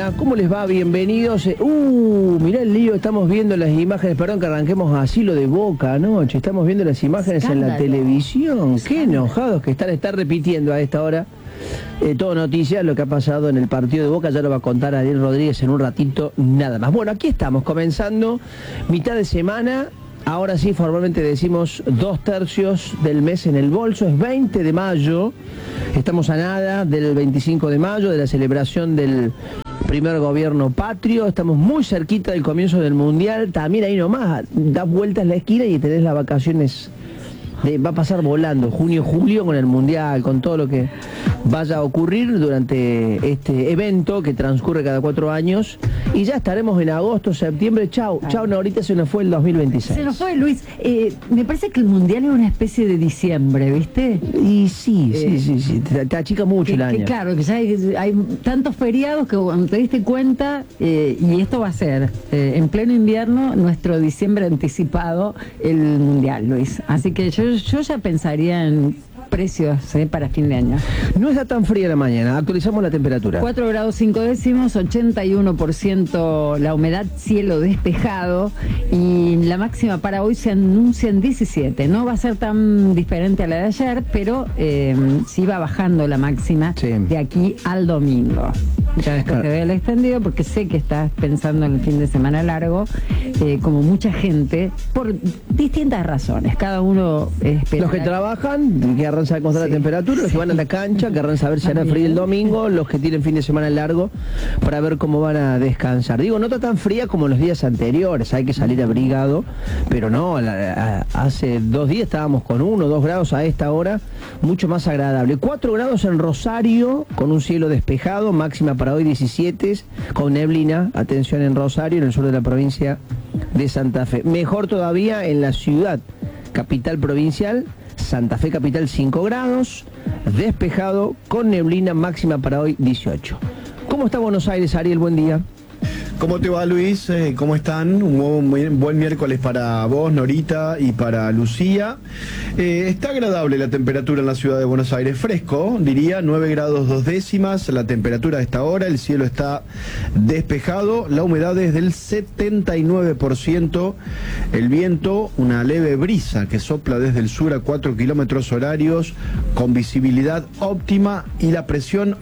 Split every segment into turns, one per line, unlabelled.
Hola, ¿cómo les va? Bienvenidos. Mirá el lío, estamos viendo las imágenes, perdón que arranquemos así lo de Boca anoche, estamos viendo las imágenes en la televisión. Qué enojados que están repitiendo a esta hora. Todo noticias, lo que ha pasado en el partido de Boca, ya lo va a contar Ariel Rodríguez en un ratito, nada más. Bueno, aquí estamos, comenzando mitad de semana. Ahora sí, formalmente decimos 2/3 del mes en el bolso, es 20 de mayo, estamos a nada del 25 de mayo, de la celebración del primer gobierno patrio, estamos muy cerquita del comienzo del Mundial, también ahí nomás, das vueltas la esquina y tenés las vacaciones, va a pasar volando, junio, julio con el Mundial, con todo lo que vaya a ocurrir durante este evento que transcurre cada 4 años, y ya estaremos en agosto, septiembre. Chau, ahorita se nos fue el 2026.
Se nos fue, Luis. Me parece que el Mundial es una especie de diciembre, ¿viste?
Y sí, te achica mucho el año.
Claro, que ya hay tantos feriados que cuando te diste cuenta, y esto va a ser en pleno invierno, nuestro diciembre anticipado, el Mundial, Luis. Así que yo ya pensaría en precios para fin de año.
No está tan fría la mañana, actualizamos la temperatura.
4 grados 5 décimos, 81% la humedad, cielo despejado, y la máxima para hoy se anuncia en 17. No va a ser tan diferente a la de ayer, pero sí va bajando la máxima de aquí al domingo. Ya después te doy el extendido porque sé que estás pensando en el fin de semana largo, como mucha gente, por distintas razones. Cada uno espera.
Los que trabajan, que arrancan a contar la temperatura, los que van a la cancha, que arrancan a ver si hará frío el domingo, los que tienen fin de semana largo para ver cómo van a descansar. Digo, no está tan fría como los días anteriores, hay que salir abrigado, pero no, hace 2 días estábamos con 1 o 2 grados a esta hora, mucho más agradable. 4 grados en Rosario, con un cielo despejado, máxima para hoy 17, con neblina, atención en Rosario, en el sur de la provincia de Santa Fe. Mejor todavía en la ciudad, capital provincial, Santa Fe capital 5 grados, despejado, con neblina, máxima para hoy 18. ¿Cómo está Buenos Aires, Ariel? Buen día.
¿Cómo te va, Luis? ¿Cómo están? Un buen miércoles para vos, Norita, y para Lucía. Está agradable la temperatura en la ciudad de Buenos Aires, fresco, diría, 9 grados 2 décimas, la temperatura a esta hora, el cielo está despejado, la humedad es del 79%, el viento, una leve brisa que sopla desde el sur a 4 kilómetros horarios, con visibilidad óptima, y la presión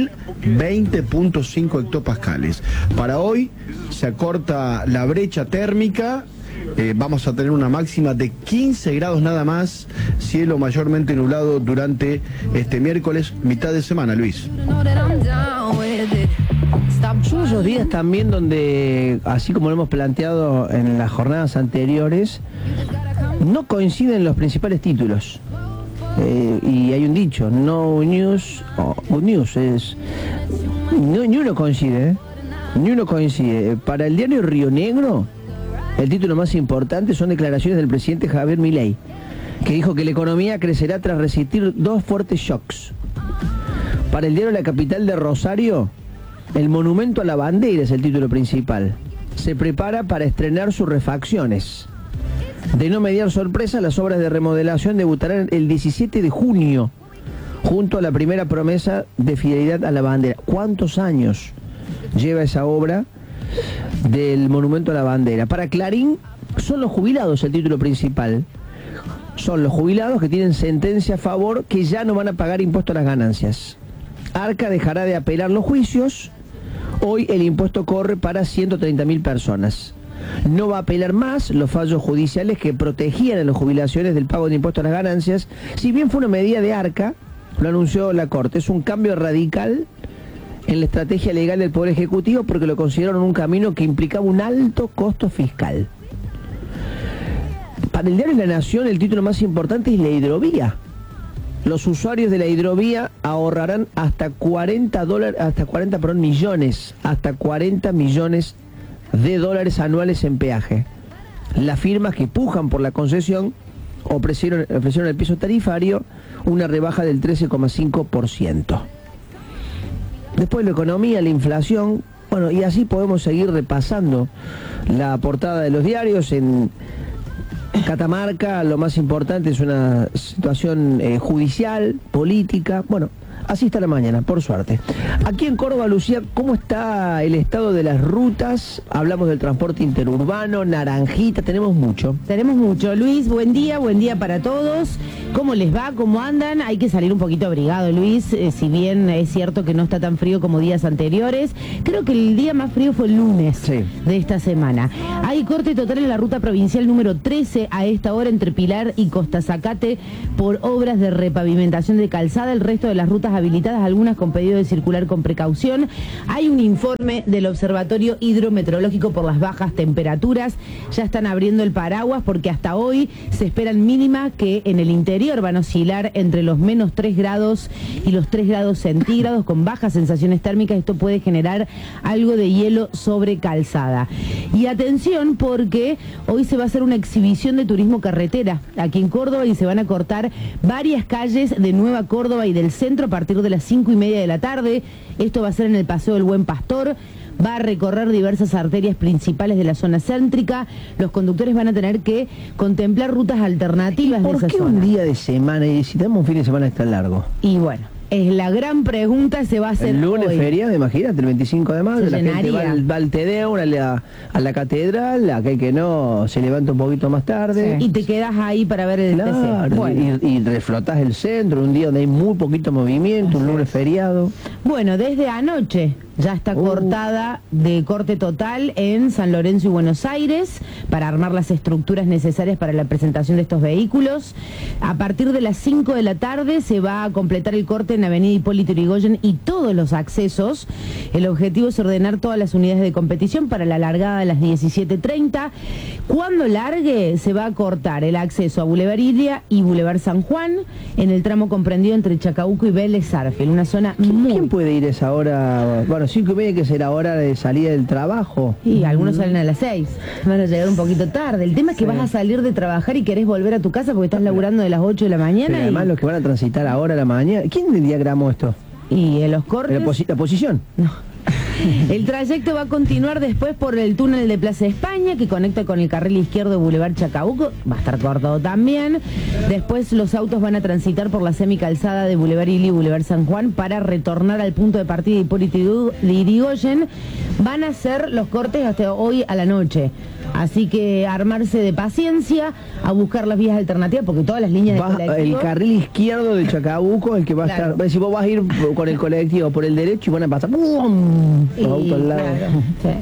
1020.5 hectopascales. Para hoy se acorta la brecha térmica, vamos a tener una máxima de 15 grados nada más, cielo mayormente nublado durante este miércoles, mitad de semana, Luis.
Son esos días también donde, así como lo hemos planteado en las jornadas anteriores, no coinciden los principales títulos. Y hay un dicho, no news, good news, ni uno coincide, Ni uno coincide. Para el diario Río Negro, el título más importante son declaraciones del presidente Javier Milei, que dijo que la economía crecerá tras resistir 2 fuertes shocks. Para el diario La Capital de Rosario, el monumento a la bandera es el título principal. Se prepara para estrenar sus refacciones. De no mediar sorpresa, las obras de remodelación debutarán el 17 de junio, junto a la primera promesa de fidelidad a la bandera. ¿Cuántos años lleva esa obra del monumento a la bandera? Para Clarín, son los jubilados el título principal. Son los jubilados que tienen sentencia a favor, que ya no van a pagar impuesto a las ganancias. Arca dejará de apelar los juicios. Hoy el impuesto corre para 130.000 personas. No va a apelar más los fallos judiciales que protegían a las jubilaciones del pago de impuestos a las ganancias. Si bien fue una medida de Arca, lo anunció la Corte. Es un cambio radical en la estrategia legal del Poder Ejecutivo, porque lo consideraron un camino que implicaba un alto costo fiscal. Para el diario La Nación, el título más importante es la hidrovía. Los usuarios de la hidrovía ahorrarán hasta 40 millones de dólares anuales en peaje. Las firmas que pujan por la concesión ofrecieron al piso tarifario una rebaja del 13,5%. Después la economía, la inflación, bueno, y así podemos seguir repasando la portada de los diarios. En Catamarca lo más importante es una situación judicial, política. Bueno, Así está la mañana, por suerte. Aquí en Córdoba, Lucía, ¿cómo está el estado de las rutas? Hablamos del transporte interurbano, naranjita, tenemos mucho.
Tenemos mucho. Luis, buen día para todos. ¿Cómo les va? ¿Cómo andan? Hay que salir un poquito abrigado, Luis, si bien es cierto que no está tan frío como días anteriores. Creo que el día más frío fue el lunes de esta semana. Hay corte total en la ruta provincial número 13 a esta hora entre Pilar y Costa Zacate por obras de repavimentación de calzada. El resto de las rutas habilitadas, algunas con pedido de circular con precaución. Hay un informe del Observatorio Hidrometeorológico por las bajas temperaturas. Ya están abriendo el paraguas porque hasta hoy se esperan mínimas que en el interior van a oscilar entre los menos 3 grados y los 3 grados centígrados con bajas sensaciones térmicas. Esto puede generar algo de hielo sobre calzada. Y atención porque hoy se va a hacer una exhibición de turismo carretera aquí en Córdoba y se van a cortar varias calles de Nueva Córdoba y del centro a partir de las 5:30 de la tarde. Esto va a ser en el Paseo del Buen Pastor. Va a recorrer diversas arterias principales de la zona céntrica. Los conductores van a tener que contemplar rutas alternativas de esa zona.
¿Por qué un día de semana y si tenemos un fin de semana tan largo?
Y bueno, es la gran pregunta, se va a hacer
el lunes
hoy.
feriado, imagínate, el 25 de mayo, la gente va al Tedeum, a la catedral, aquel que no se levanta un poquito más tarde.
Sí. Y te quedas ahí para ver el
claro,
bueno.
y reflotás el centro, un día donde hay muy poquito movimiento, un lunes feriado.
Bueno, desde anoche ya está cortada de corte total en San Lorenzo y Buenos Aires para armar las estructuras necesarias para la presentación de estos vehículos. A partir de las 5 de la tarde se va a completar el corte en Avenida Hipólito Yrigoyen y todos los accesos. El objetivo es ordenar todas las unidades de competición para la largada a las 17:30. Cuando largue se va a cortar el acceso a Boulevard Ilia y Boulevard San Juan en el tramo comprendido entre Chacabuco y Vélez Sarsfield, una zona muy...
¿Quién puede ir a esa hora? Bueno, 5:30 que será hora de salida del trabajo.
Y algunos salen a las 6, van a llegar un poquito tarde. El tema es que vas a salir de trabajar y querés volver a tu casa porque estás laburando de las 8 de la mañana.
Pero además los que van a transitar ahora a la mañana, ¿quién diagramó esto?
Y en los cortes...
¿La posición?
No. El trayecto va a continuar después por el túnel de Plaza España que conecta con el carril izquierdo de Boulevard Chacabuco, va a estar cortado también. Después los autos van a transitar por la semicalzada de Boulevard Ili y Boulevard San Juan para retornar al punto de partida de Hipólito Yrigoyen. Van a ser los cortes hasta hoy a la noche. Así que armarse de paciencia, a buscar las vías alternativas, porque todas las líneas de colectivo...
El carril izquierdo de Chacabuco, el que va a estar... Si vos vas a ir con el colectivo por el derecho y van a pasar... ¡Bum! Los autos al lado.
Claro,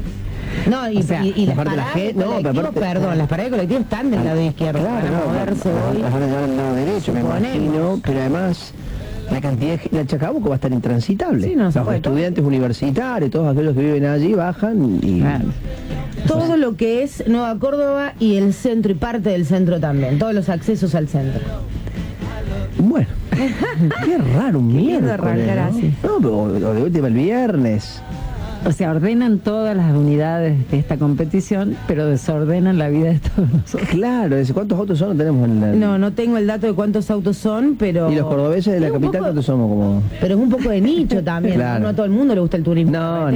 sí. No, y, o sea, y las paradas de colectivo, perdón, las paradas de colectivo están del lado izquierdo.
Claro,
para moverse hoy.
Las van a llevar al lado derecho, me imagino, pero además... La cantidad de Chacabuco va a estar intransitable.
Sí, no,
los estudiantes universitarios, todos aquellos que viven allí bajan y...
Claro. Todo lo que es Nueva Córdoba y el centro y parte del centro también, todos los accesos al centro.
Bueno, qué raro un miércoles, ¿no? No, pero de última el viernes.
O sea, ordenan todas las unidades de esta competición, pero desordenan la vida de todos nosotros.
Claro, ¿cuántos autos son? No tenemos
no tengo el dato de cuántos autos son, pero...
¿Y los cordobeses de la capital cuántos somos? Como...
Pero es un poco de nicho también, claro. No a todo el mundo le gusta el turismo.
No.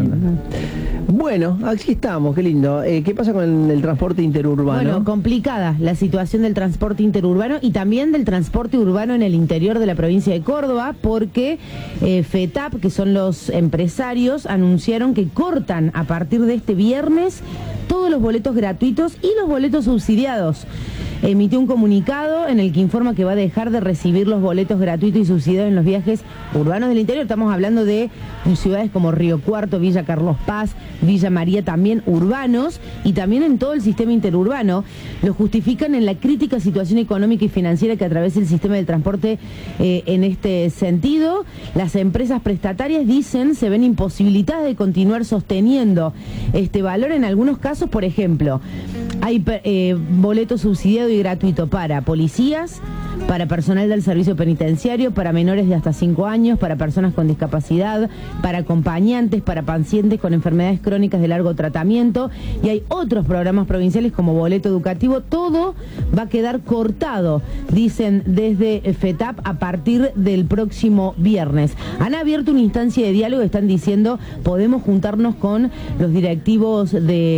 Bueno, aquí estamos, qué lindo. ¿Qué pasa con el transporte interurbano?
Bueno, complicada la situación del transporte interurbano y también del transporte urbano en el interior de la provincia de Córdoba, porque FETAP, que son los empresarios, anunciaron que cortan a partir de este viernes todos los boletos gratuitos y los boletos subsidiados. Emitió un comunicado en el que informa que va a dejar de recibir los boletos gratuitos y subsidiados en los viajes urbanos del interior. Estamos hablando de ciudades como Río Cuarto, Villa Carlos Paz, Villa María, también urbanos, y también en todo el sistema interurbano. Lo justifican en la crítica situación económica y financiera que atraviesa el sistema del transporte en este sentido. Las empresas prestatarias dicen se ven imposibilitadas de continuar sosteniendo este valor. En algunos casos, por ejemplo, hay boletos subsidiados y gratuito para policías, para personal del servicio penitenciario, para menores de hasta 5 años, para personas con discapacidad, para acompañantes, para pacientes con enfermedades crónicas de largo tratamiento, y hay otros programas provinciales como boleto educativo. Todo va a quedar cortado, dicen desde FETAP, a partir del próximo viernes. Han abierto una instancia de diálogo, están diciendo podemos juntarnos con los directivos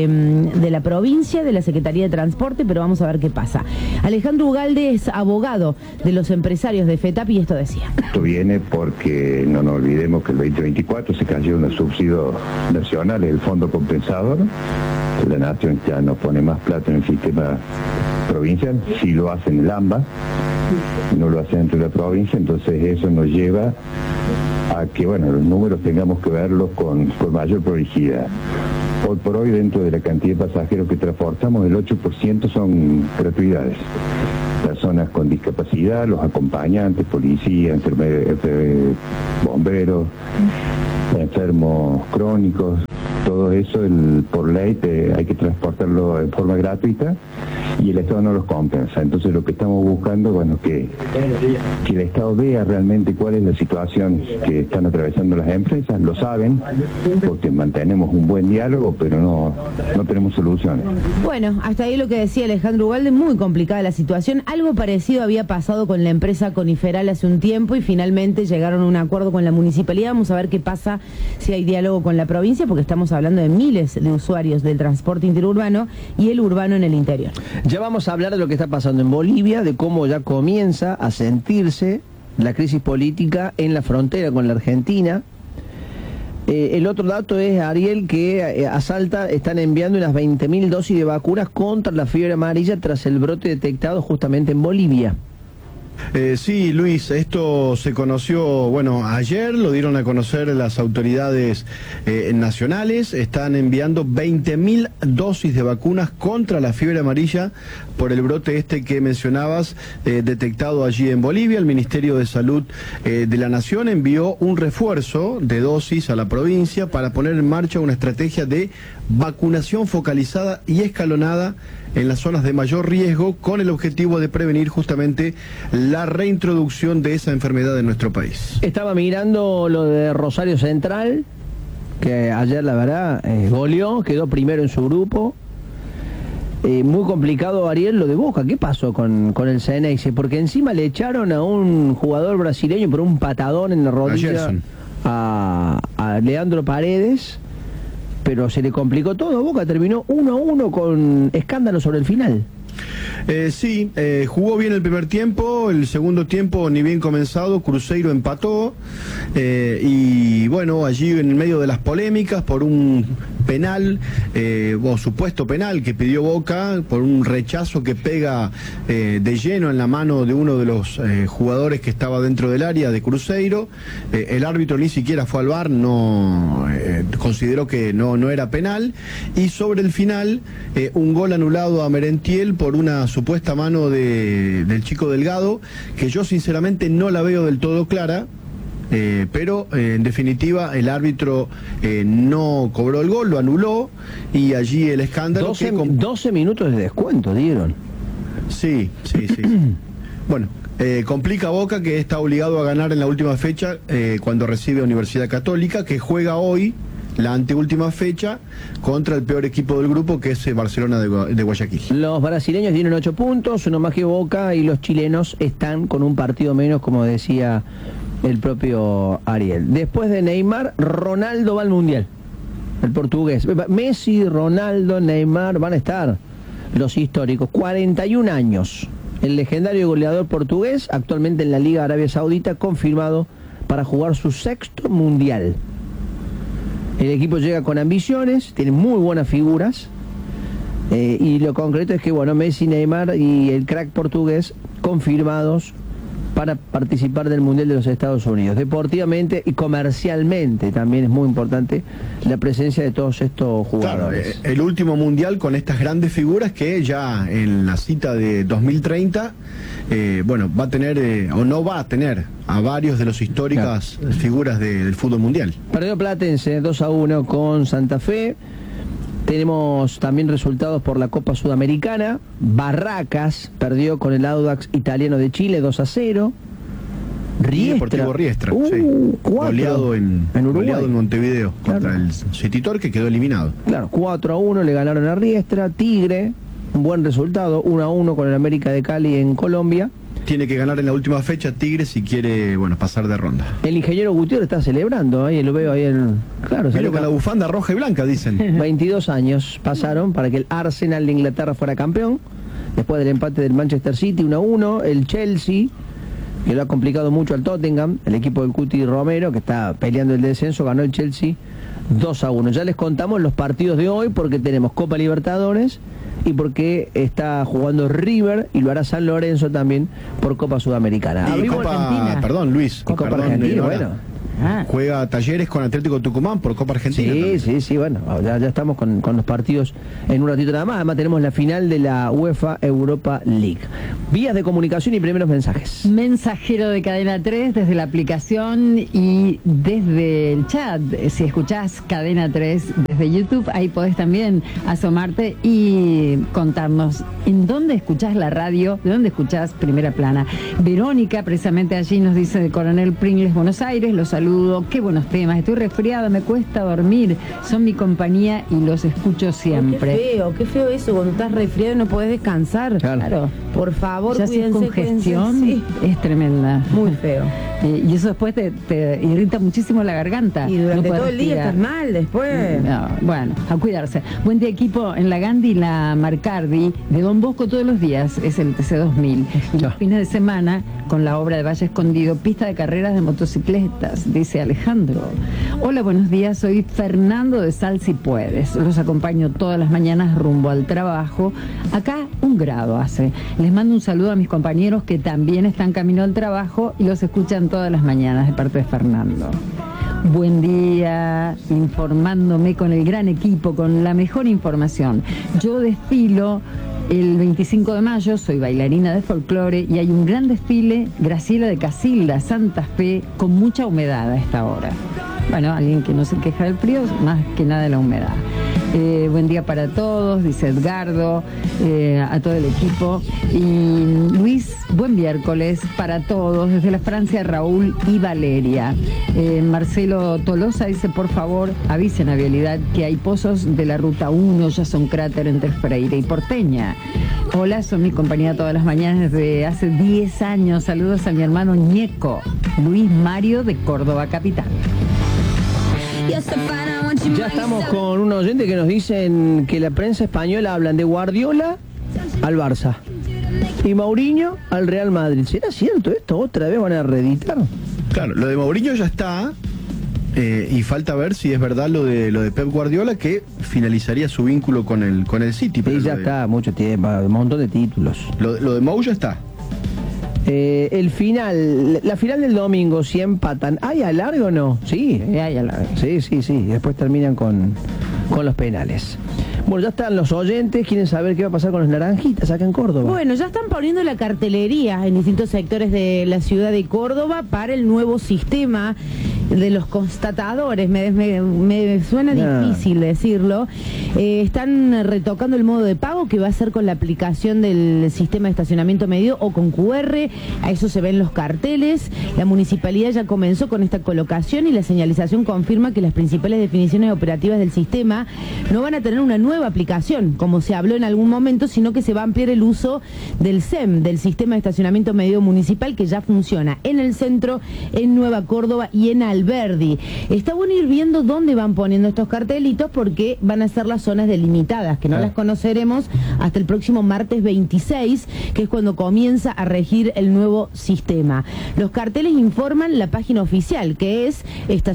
de la provincia, de la Secretaría de Transporte, pero vamos a ver qué pasa. Alejandro Ugalde es abogado hablando de los empresarios de FETAP y esto decía.
Esto viene porque no nos olvidemos que el 2024 se cayó unos subsidios nacionales, el fondo compensador. La nación ya no pone más plata en el sistema provincial, sí lo hacen en el AMBA, no lo hacen dentro de la provincia, entonces eso nos lleva a que, bueno, los números tengamos que verlos con mayor prolijidad. Hoy por hoy, dentro de la cantidad de pasajeros que transportamos, el 8% son gratuidades. Personas con discapacidad, los acompañantes, policía, enfermeros, bomberos, enfermos crónicos, todo eso por ley hay que transportarlo en forma gratuita y el Estado no los compensa. Entonces lo que estamos buscando, bueno, que el Estado vea realmente cuál es la situación que están atravesando las empresas, lo saben, porque mantenemos un buen diálogo, pero no tenemos soluciones.
Bueno, hasta ahí lo que decía Alejandro Ugalde, muy complicada la situación. Algo parecido había pasado con la empresa Coniferal hace un tiempo y finalmente llegaron a un acuerdo con la municipalidad. Vamos a ver qué pasa si hay diálogo con la provincia, porque estamos hablando de miles de usuarios del transporte interurbano y el urbano en el interior.
Ya vamos a hablar de lo que está pasando en Bolivia, de cómo ya comienza a sentirse la crisis política en la frontera con la Argentina. El otro dato es, Ariel, que a Salta están enviando unas 20.000 dosis de vacunas contra la fiebre amarilla tras el brote detectado justamente en Bolivia.
Sí, Luis, esto se conoció, bueno, ayer lo dieron a conocer las autoridades nacionales, están enviando 20.000 dosis de vacunas contra la fiebre amarilla por el brote que mencionabas, detectado allí en Bolivia. El Ministerio de Salud de la Nación envió un refuerzo de dosis a la provincia para poner en marcha una estrategia de vacunación focalizada y escalonada en las zonas de mayor riesgo, con el objetivo de prevenir justamente la reintroducción de esa enfermedad en nuestro país.
Estaba mirando lo de Rosario Central, que ayer la verdad goleó, quedó primero en su grupo. Muy complicado, Ariel, lo de Boca. ¿Qué pasó con el Ceneice? Porque encima le echaron a un jugador brasileño por un patadón en la rodilla a Leandro Paredes, pero se le complicó todo. Boca terminó 1-1 con escándalo sobre el final.
Sí, jugó bien el primer tiempo, el segundo tiempo ni bien comenzado, Cruzeiro empató, y bueno, allí en medio de las polémicas por un penal, o supuesto penal que pidió Boca, por un rechazo que pega de lleno en la mano de uno de los jugadores que estaba dentro del área de Cruzeiro, el árbitro ni siquiera fue al VAR, consideró que no era penal, y sobre el final un gol anulado a Merentiel por una supuesta mano del chico Delgado, que yo sinceramente no la veo del todo clara, pero en definitiva el árbitro no cobró el gol, lo anuló, y allí el escándalo...
12 minutos de descuento dieron.
Sí. Bueno, complica Boca, que está obligado a ganar en la última fecha cuando recibe a Universidad Católica, que juega hoy la anteúltima fecha contra el peor equipo del grupo, que es Barcelona de Guayaquil.
Los brasileños tienen 8 puntos, uno más que Boca, y los chilenos están con un partido menos, como decía el propio Ariel. Después de Neymar, Ronaldo va al Mundial, el portugués. Messi, Ronaldo, Neymar van a estar los históricos. 41 años. El legendario goleador portugués, actualmente en la Liga Arabia Saudita, confirmado para jugar su 6º Mundial. El equipo llega con ambiciones, tiene muy buenas figuras, y lo concreto es que, bueno, Messi, Neymar y el crack portugués confirmados para participar del Mundial de los Estados Unidos. Deportivamente y comercialmente también es muy importante la presencia de todos estos jugadores.
Claro, el último Mundial con estas grandes figuras que ya en la cita de 2030, bueno, va a tener, o no va a tener, a varios de los históricas figuras del fútbol mundial.
Perdió Platense 2-1 con Santa Fe. Tenemos también resultados por la Copa Sudamericana. Barracas perdió con el Audax italiano de Chile 2-0.
Deportivo Riestra, sí. Goleado en Montevideo, claro, contra el City Torque, que quedó eliminado.
Claro, 4-1 le ganaron a Riestra. Tigre, un buen resultado, 1-1 con el América de Cali en Colombia.
Tiene que ganar en la última fecha Tigre si quiere, bueno, pasar de ronda.
El ingeniero Gutiérrez está celebrando, ahí lo veo ahí claro,
pero con la bufanda roja y blanca, dicen.
22 años pasaron para que el Arsenal de Inglaterra fuera campeón. después del empate del Manchester City 1-1, el Chelsea, que lo ha complicado mucho al Tottenham, el equipo del Cuti Romero, que está peleando el descenso, ganó el Chelsea 2-1. Ya les contamos los partidos de hoy porque tenemos Copa Libertadores y porque está jugando River y lo hará San Lorenzo también por Copa Sudamericana.
Y Copa, perdón, Luis.
Copa Argentina, bueno.
Juega Talleres con Atlético Tucumán por Copa Argentina.
Sí, bueno, ya estamos con los partidos en un ratito nada más. Además tenemos la final de la UEFA Europa League. Vías de comunicación y primeros mensajes.
Mensajero de Cadena 3 desde la aplicación y desde el chat. Si escuchás Cadena 3 desde YouTube, ahí podés también asomarte y contarnos en dónde escuchás la radio, de dónde escuchás Primera Plana. Verónica, precisamente allí, nos dice de Coronel Pringles, Buenos Aires, los saludo. Qué buenos temas, estoy resfriada, me cuesta dormir, son mi compañía y los escucho siempre.
Qué feo eso, cuando estás resfriado y no podés descansar.
Claro.
Por favor,
ya si es congestión,
sí.
Es tremenda.
Muy feo.
Y eso después te irrita muchísimo la garganta.
Y durante todo el día estás mal después.
No, bueno, a cuidarse. Buen día, equipo. En la Gandhi, la Marcardi, de Don Bosco todos los días, es el TC2000. Y los fines de semana, con la obra de Valle Escondido, pista de carreras de motocicletas, dice Alejandro. Hola, buenos días. Soy Fernando de Sal Si Puedes. Los acompaño todas las mañanas rumbo al trabajo. Acá 1 grado hace. Les mando un saludo a mis compañeros que también están camino al trabajo y los escuchan todas las mañanas de parte de Fernando. Buen día, informándome con el gran equipo, con la mejor información. Yo desfilo el 25 de mayo, soy bailarina de folclore y hay un gran desfile, Graciela de Casilda, Santa Fe, con mucha humedad a esta hora. Bueno, alguien que no se queja del frío, más que nada de la humedad. Buen día para todos, dice Edgardo, a todo el equipo. Y Luis, buen miércoles para todos, desde la Francia, Raúl y Valeria. Marcelo Tolosa dice, por favor, avisen a Vialidad que hay pozos de la Ruta 1, ya son cráter entre Freire y Porteña. Hola, son mi compañía todas las mañanas desde hace 10 años. Saludos a mi hermano Ñeco, Luis Mario de Córdoba Capital.
Ya estamos con un oyente que nos dicen que la prensa española hablan de Guardiola al Barça y Mourinho al Real Madrid. ¿Será cierto esto? ¿Otra vez van a reeditar?
Claro, lo de Mourinho ya está y falta ver si es verdad lo de Pep Guardiola, que finalizaría su vínculo con el City.
Pero sí, ya está, mucho tiempo, un montón de títulos.
Lo de Mou ya está.
La final del domingo, si empatan, ¿hay alargue o no? Sí, hay alargue. Sí. Después terminan con los penales. Bueno, ya están los oyentes, quieren saber qué va a pasar con los naranjitas acá en Córdoba.
Bueno, ya están poniendo la cartelería en distintos sectores de la ciudad de Córdoba para el nuevo sistema de los constatadores. Me suena difícil decirlo. Están retocando el modo de pago, que va a ser con la aplicación del sistema de estacionamiento medio o con QR. A eso se ven los carteles. La municipalidad ya comenzó con esta colocación y la señalización confirma que las principales definiciones operativas del sistema no van a tener una nueva aplicación, como se habló en algún momento, sino que se va a ampliar el uso del SEM, del sistema de estacionamiento medio municipal, que ya funciona en el centro, en Nueva Córdoba y en Alberdi. Está bueno ir viendo dónde van poniendo estos cartelitos, porque van a ser las zonas delimitadas, que no las conoceremos hasta el próximo martes 26, que es cuando comienza a regir el nuevo sistema. Los carteles informan la página oficial, que es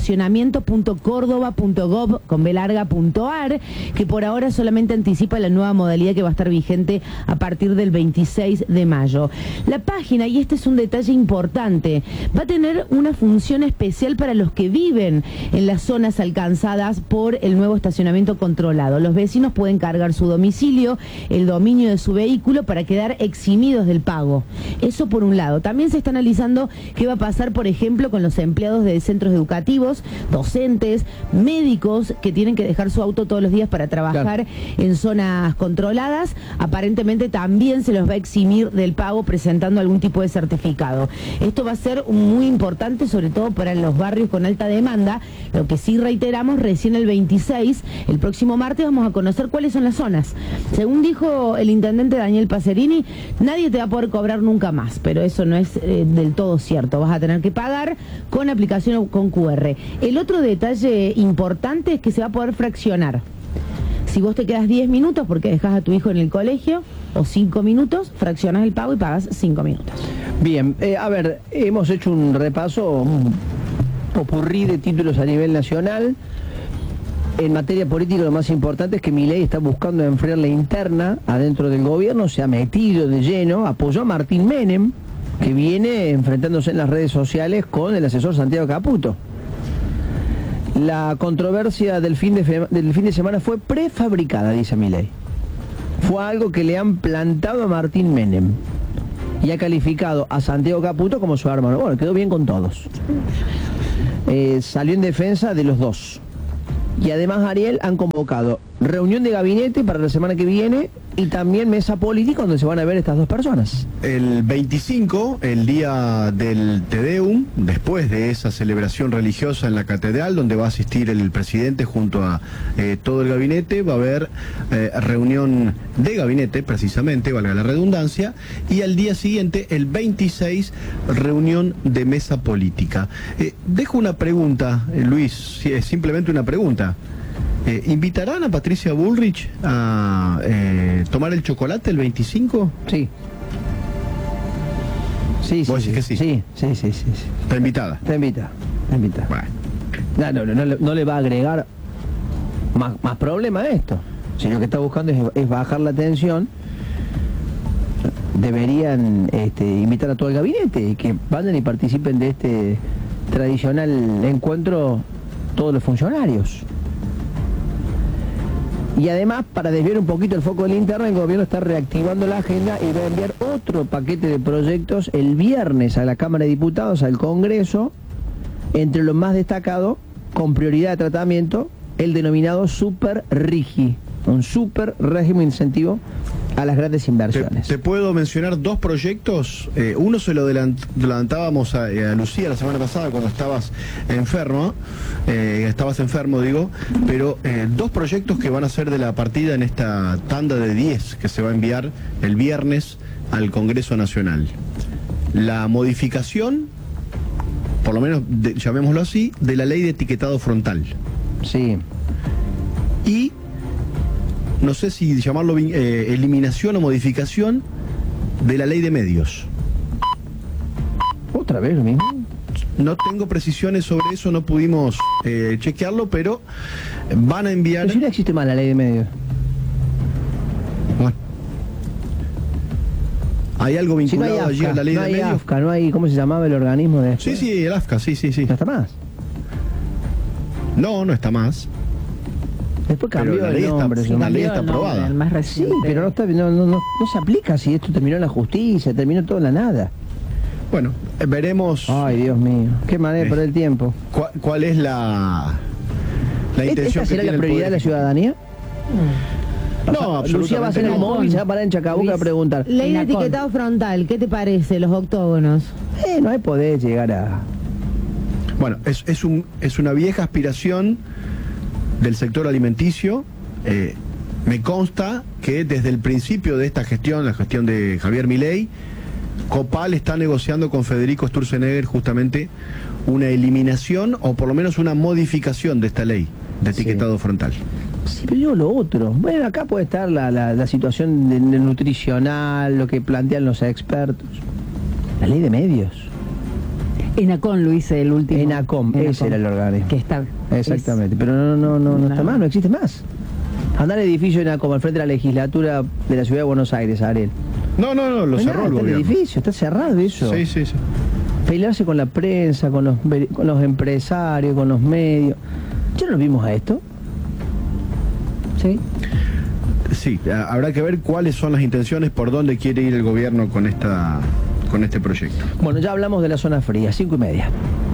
estacionamiento.cordoba.gov.ar, que por ahora solamente anticipa la nueva modalidad que va a estar vigente a partir del 26 de mayo. La página, y este es un detalle importante, va a tener una función especial para los que viven en las zonas alcanzadas por el nuevo estacionamiento controlado. Los vecinos pueden cargar su domicilio, el dominio de su vehículo, para quedar eximidos del pago. Eso por un lado. También se está analizando qué va a pasar, por ejemplo, con los empleados de centros educativos, docentes, médicos que tienen que dejar su auto todos los días para trabajar en zonas controladas. Aparentemente también se los va a eximir del pago presentando algún tipo de certificado. Esto va a ser muy importante, sobre todo para los barrios con alta demanda. Lo que sí reiteramos, recién el 26, el próximo martes, vamos a conocer cuáles son las zonas. Según dijo el intendente Daniel Pacerini, nadie te va a poder cobrar nunca más, pero eso no es del todo cierto. Vas a tener que pagar con aplicación o con QR. El otro detalle importante es que se va a poder fraccionar. Si vos te quedas 10 minutos porque dejas a tu hijo en el colegio, o 5 minutos, fraccionas el pago y pagas 5 minutos.
Bien, a ver, hemos hecho un repaso, un popurrí de títulos a nivel nacional. En materia política lo más importante es que Milei está buscando enfriar la interna adentro del gobierno, se ha metido de lleno, apoyó a Martín Menem, que viene enfrentándose en las redes sociales con el asesor Santiago Caputo. La controversia del fin de semana fue prefabricada, dice Milei. Fue algo que le han plantado a Martín Menem y ha calificado a Santiago Caputo como su hermano. Bueno, quedó bien con todos. Salió en defensa de los dos. Y además, Ariel, han convocado reunión de gabinete para la semana que viene y también mesa política donde se van a ver estas dos personas.
El 25, el día del Te Deum, después de esa celebración religiosa en la catedral, donde va a asistir el presidente junto a todo el gabinete, va a haber reunión de gabinete, precisamente, valga la redundancia, y al día siguiente, el 26, reunión de mesa política. Dejo una pregunta, Luis, es simplemente una pregunta. ¿Invitarán a Patricia Bullrich a tomar el chocolate el 25?
Sí. Sí,
¿Vos
sí,
decís
sí.
que sí?
Sí.
Está invitada.
Está invitada.
Bueno.
No le va a agregar más problema a esto. Si lo que está buscando es bajar la tensión, deberían invitar a todo el gabinete y que vayan y participen de este tradicional encuentro todos los funcionarios. Y además, para desviar un poquito el foco del interno, el gobierno está reactivando la agenda y va a enviar otro paquete de proyectos el viernes a la Cámara de Diputados, al Congreso, entre lo más destacado, con prioridad de tratamiento, el denominado Super RIGI, un super régimen incentivo a las grandes inversiones.
Te puedo mencionar dos proyectos. Uno se lo adelantábamos a Lucía la semana pasada cuando estabas enfermo, pero dos proyectos que van a ser de la partida en esta tanda de 10 que se va a enviar el viernes al Congreso Nacional. La modificación, por lo menos llamémoslo así, de la ley de etiquetado frontal.
Sí.
Y no sé si llamarlo eliminación o modificación de la ley de medios.
¿Otra vez lo mismo?
No tengo precisiones sobre eso, no pudimos chequearlo, pero van a enviar...
Pero si no existe más la ley de medios.
Bueno. ¿Hay algo vinculado
Si no hay
allí a la ley
no
de
hay
medios?
AFCA, no hay, ¿cómo se llamaba el organismo de esto?
Sí, el AFCA, sí.
No está más.
No está más.
Después cambió
Pero la
el
ley
nombre.
está,
¿no?
la ley está
El nombre,
aprobada.
el más
Sí,
reciente.
pero no se aplica si esto terminó en la justicia, terminó todo en la nada.
Bueno, veremos
Ay, Dios mío, qué manera de perder el tiempo.
cuál es la intención
¿Esta
que
será
tiene
la
el
prioridad de la
Poder
ciudadanía?
No,
Lucía va a hacer el
absolutamente no.
móvil y se va a parar en Chacabuca a preguntar.
Ley de
Inacon.
etiquetado frontal, ¿qué te parece? Los octógonos.
No hay poder llegar a...
Bueno, es una vieja aspiración del sector alimenticio. Me consta que desde el principio de esta gestión, la gestión de Javier Milei, Copal está negociando con Federico Sturzenegger justamente una eliminación o por lo menos una modificación de esta ley de etiquetado frontal.
Sí, pero digo lo otro. Bueno, acá puede estar la situación de nutricional, lo que plantean los expertos. La ley de medios.
ENACOM lo hice el último.
ENACOM, ese era el organismo.
Que está.
Exactamente, pero no está más, no existe más. Andar al edificio ENACOM al frente de la legislatura de la ciudad de Buenos Aires, Ariel.
No, lo cerró el
está el
gobierno.
edificio, está cerrado eso.
Sí.
Pelearse con la prensa, con los empresarios, con los medios. ¿Ya no vimos a esto? ¿Sí?
Sí, habrá que ver cuáles son las intenciones, por dónde quiere ir el gobierno con este proyecto.
Bueno, ya hablamos de la zona fría, 5:30.